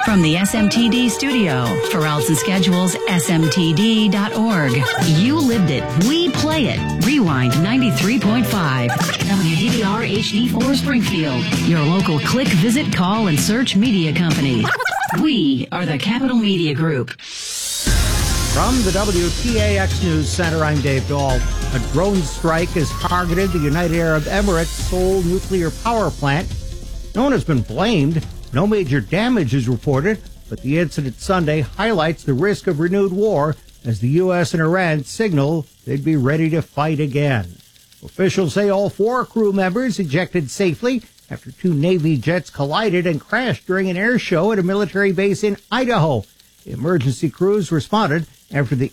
From the SMTD studio, for routes and schedules, smtd.org. You lived it. We play it. Rewind 93.5. WDVR HD4 Springfield. Your local click, visit, call, and search media company. We are the Capital Media Group. From the WTAX News Center, I'm Dave Dahl. A drone strike has targeted the United Arab Emirates' Seoul nuclear power plant. No one has been blamed. No major damage is reported, but the incident Sunday highlights the risk of renewed war as the U.S. and Iran signal they'd be ready to fight again. Officials say all 4 crew members ejected safely after 2 Navy jets collided and crashed during an air show at a military base in Idaho. Emergency crews responded after the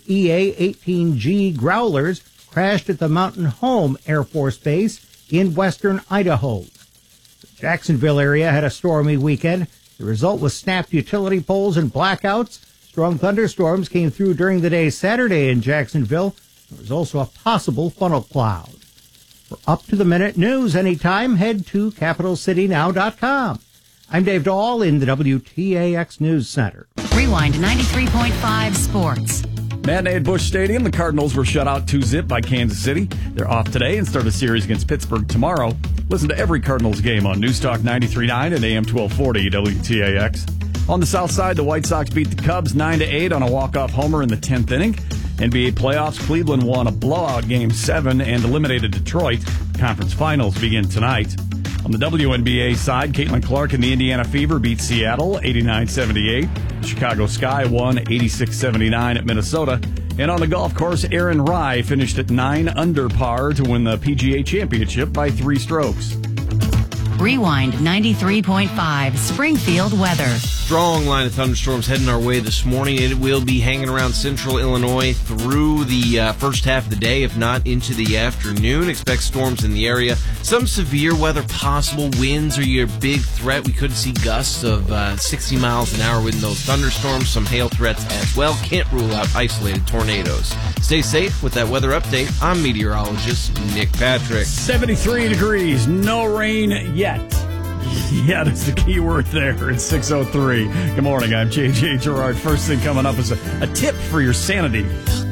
EA-18G Growlers crashed at the Mountain Home Air Force Base in western Idaho. The Jacksonville area had a stormy weekend. The result was snapped utility poles and blackouts. Strong thunderstorms came through during the day Saturday in Jacksonville. There was also a possible funnel cloud. For up-to-the-minute news anytime, head to CapitalCityNow.com. I'm Dave Dahl in the WTAX News Center. Rewind 93.5 Sports. Matinee at Busch Stadium. The Cardinals were shut out 2-0 by Kansas City. They're off today and start a series against Pittsburgh tomorrow. Listen to every Cardinals game on Newstalk 93.9 and AM 1240 WTAX. On the south side, the White Sox beat the Cubs 9-8 on a walk-off homer in the 10th inning. NBA playoffs, Cleveland won a blowout Game 7 and eliminated Detroit. Conference finals begin tonight. On the WNBA side, Caitlin Clark and the Indiana Fever beat Seattle 89-78. Chicago Sky won 86-79 at Minnesota. And on the golf course, Aaron Rai finished at 9 under par to win the PGA Championship by 3 strokes. Rewind 93.5 Springfield weather. Strong line of thunderstorms heading our way this morning. It will be hanging around central Illinois through the first half of the day, if not into the afternoon. Expect storms in the area. Some severe weather possible. Winds are your big threat. We could see gusts of 60 miles an hour with those thunderstorms. Some hail threats as well. Can't rule out isolated tornadoes. Stay safe with that weather update. I'm meteorologist Nick Patrick. 73 degrees. No rain yet. Yeah, that's the key word there. It's 6:03. Good morning. I'm J.J. Gerard. First thing coming up is a tip for your sanity.